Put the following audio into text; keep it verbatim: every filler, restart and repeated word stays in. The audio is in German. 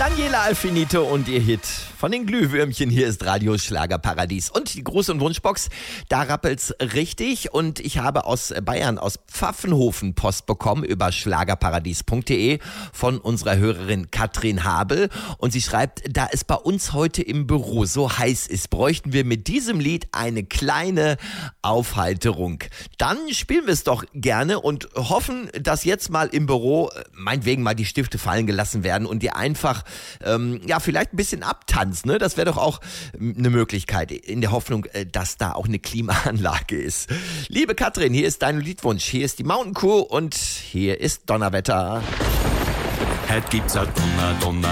Daniela Alfinito und ihr Hit von den Glühwürmchen. Hier ist Radio Schlagerparadies. Und die Gruß- und Wunschbox, da rappelt's richtig. Und ich habe aus Bayern, aus Pfaffenhofen Post bekommen über schlagerparadies punkt de von unserer Hörerin Katrin Habel. Und sie schreibt, da es bei uns heute im Büro so heiß ist, bräuchten wir mit diesem Lied eine kleine Aufheiterung. Dann spielen wir es doch gerne und hoffen, dass jetzt mal im Büro meinetwegen mal die Stifte fallen gelassen werden und ihr einfach ähm, ja vielleicht ein bisschen abtanzt. Ne? Das wäre doch auch eine Möglichkeit, in der Hoffnung, dass da auch eine Klimaanlage ist. Liebe Katrin, hier ist dein Liedwunsch. Hier ist die Mountain Kuh und hier ist Donnerwetter. Heute gibt's ein Donner, Donner,